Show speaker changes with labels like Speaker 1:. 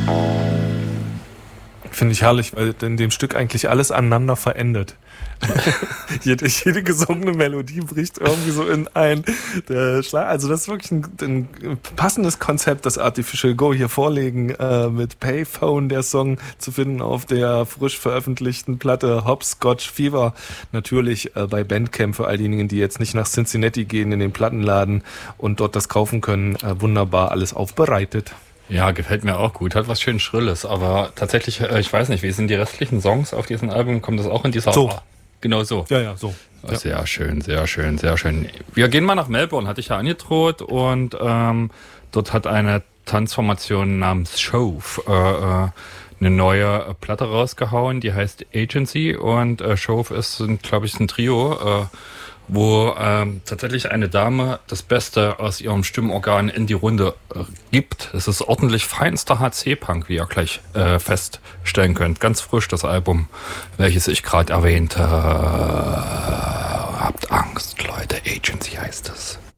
Speaker 1: Finde ich herrlich, weil in dem Stück eigentlich alles aneinander verendet. jede gesungene Melodie bricht irgendwie so in ein der Schlag. Also das ist wirklich ein passendes Konzept, das Artificial Go hier vorlegen, mit Payphone, der Song zu finden auf der frisch veröffentlichten Platte Hopscotch Fever. Natürlich bei Bandcamp für all diejenigen, die jetzt nicht nach Cincinnati gehen in den Plattenladen und dort das kaufen können. Wunderbar alles aufbereitet.
Speaker 2: Ja, gefällt mir auch gut. Hat was schön Schrilles, aber tatsächlich, ich weiß nicht, wie sind die restlichen Songs auf diesem Album? Kommt das auch in dieser...
Speaker 1: So.
Speaker 2: Genau so.
Speaker 1: Ja, so.
Speaker 2: Ja. Sehr schön, sehr schön, sehr schön. Wir gehen mal nach Melbourne, hatte ich ja angedroht, und dort hat eine Tanzformation namens Shove eine neue Platte rausgehauen, die heißt Agency, und Shove ist, glaube ich, ein Trio, wo tatsächlich eine Dame das Beste aus ihrem Stimmorgan in die Runde gibt. Es ist ordentlich feinster HC-Punk, wie ihr gleich feststellen könnt. Ganz frisch das Album, welches ich gerade erwähnte. Habt Angst, Leute. Agency heißt es.